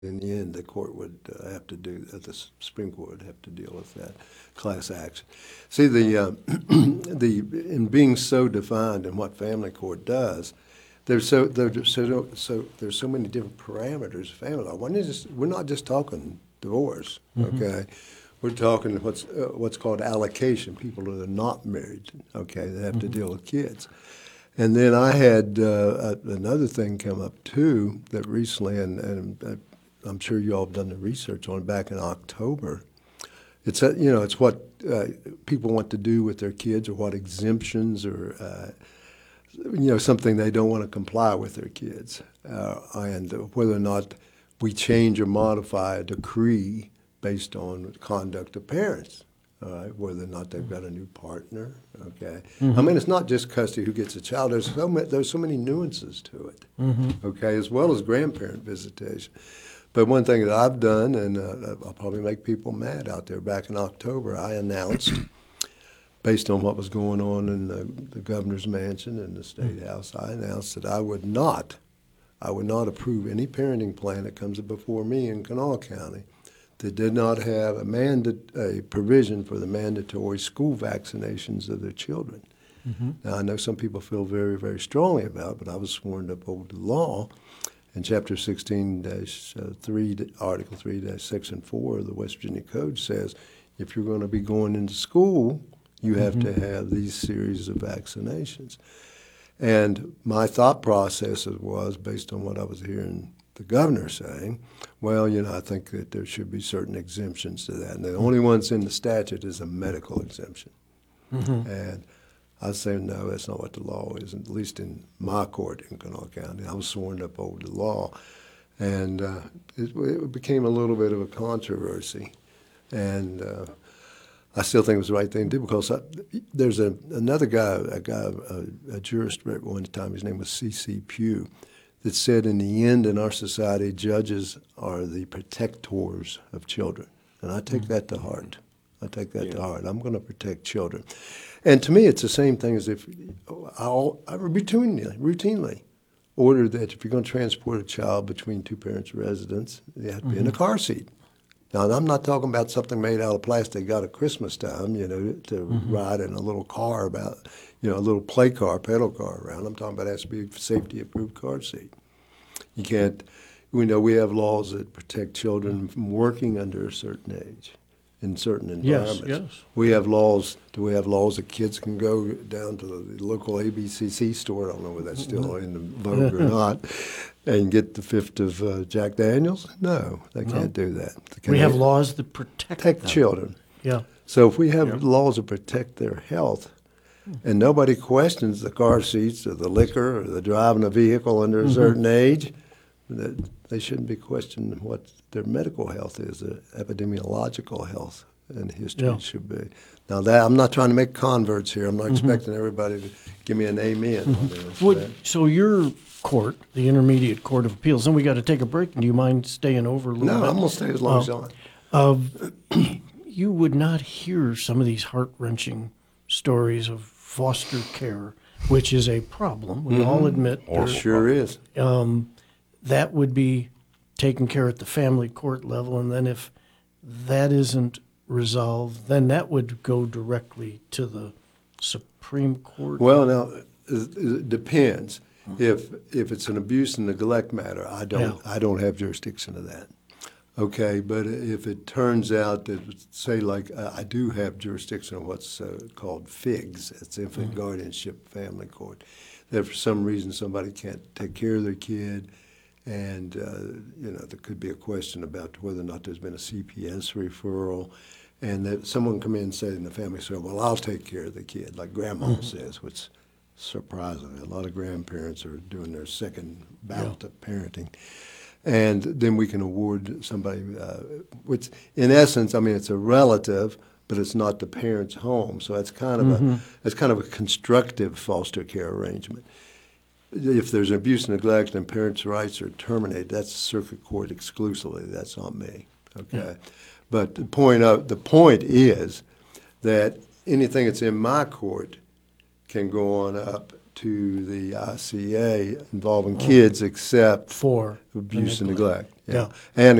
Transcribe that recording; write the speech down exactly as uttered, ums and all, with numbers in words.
In the end, the court would uh, have to do, uh, the Supreme Court would have to deal with that class action. See, the, uh, the in being so defined in what family court does, there's so, there's so, so, there's so many different parameters of family law. One is just, we're not just talking divorce, mm-hmm. okay? We're talking what's, uh, what's called allocation, people that are not married, okay, that have mm-hmm. to deal with kids. And then I had uh, another thing come up, too, that recently, and, and uh, I'm sure you all have done the research on it back in October. It's a, you know, it's what uh, people want to do with their kids, or what exemptions, or uh, you know, something they don't want to comply with their kids, uh, and whether or not we change or modify a decree based on conduct of parents. All right, whether or not they've got a new partner. Okay, mm-hmm. I mean, it's not just custody who gets a child. There's so many, there's so many nuances to it. Mm-hmm. Okay, as well as grandparent visitation. But one thing that I've done, and uh, I'll probably make people mad out there, back in October, I announced, based on what was going on in the, the governor's mansion and the state house, I announced that I would not, I would not approve any parenting plan that comes before me in Kanawha County that did not have a, manda- a provision for the mandatory school vaccinations of their children. Mm-hmm. Now, I know some people feel very, very strongly about it, but I was sworn to uphold the law. In Chapter sixteen dash three, Article three dash six and four of the West Virginia Code says if you're going to be going into school, you have mm-hmm. to have these series of vaccinations. And my thought process was, based on what I was hearing the governor saying, well, you know, I think that there should be certain exemptions to that. And the only ones in the statute is a medical exemption. Mm-hmm. And I was saying, no, that's not what the law is, at least in my court in Kanawha County. I was sworn to uphold the law. And uh, it, it became a little bit of a controversy. And uh, I still think it was the right thing to do, because I, there's a, another guy, a guy, a, a jurist at one time, his name was C C Pugh, that said in the end in our society, judges are the protectors of children. And I take mm-hmm. that to heart. I take that yeah. to heart. I'm going to protect children. And to me, it's the same thing as if I'll, I routinely, routinely order that if you're going to transport a child between two parents' residence, they have to mm-hmm. be in a car seat. Now, I'm not talking about something made out of plastic got at Christmas time, you know, to mm-hmm. ride in a little car about, you know, a little play car, pedal car around. I'm talking about it has to be a safety-approved car seat. You can't, we know we have laws that protect children from working under a certain age in certain environments. Yes, yes. We have laws, do we have laws that kids can go down to the local A B C C store, I don't know whether that's still in the vogue or not, and get the fifth of uh, Jack Daniels? No, they no. can't do that. Can we have laws that protect Protect them. children. Yeah. So if we have yeah. laws that protect their health, and nobody questions the car seats or the liquor or the driving a vehicle under a mm-hmm. certain age, that they shouldn't be questioning what their medical health is, their epidemiological health and history yeah. should be. Now, that I'm not trying to make converts here. I'm not mm-hmm. expecting everybody to give me an amen mm-hmm. on this. Would, so your court, the Intermediate Court of Appeals, and we got to take a break. Do you mind staying over a little no, bit? No, I'm going to stay as long uh, as you want. Uh, you would not hear some of these heart-wrenching stories of foster care, which is a problem. We mm-hmm. all admit. It sure is. Um, that would be taken care at the family court level, and then if that isn't resolved, then that would go directly to the Supreme Court. Well, now it, it depends. Mm-hmm. If if it's an abuse and neglect matter, I don't yeah. I don't have jurisdiction of that. Okay, but if it turns out that, say, like uh, I do have jurisdiction of what's uh, called FIGS, it's Infant mm-hmm. Guardianship Family Court, that for some reason somebody can't take care of their kid. And, uh, you know, there could be a question about whether or not there's been a C P S referral, and that someone come in and say in the family, so, well, I'll take care of the kid, like Grandma mm-hmm. says, which surprisingly, a lot of grandparents are doing their second bout yeah. of parenting. And then we can award somebody, uh, which in essence, I mean, it's a relative, but it's not the parent's home. So it's kind of mm-hmm. a it's kind of a constructive foster care arrangement. If there's an abuse and neglect and parents' rights are terminated, that's circuit court exclusively. That's not me. Okay, yeah. But the point of the point is that anything that's in my court can go on up to the I C A involving kids except For the abuse and neglect. neglect. Yeah. And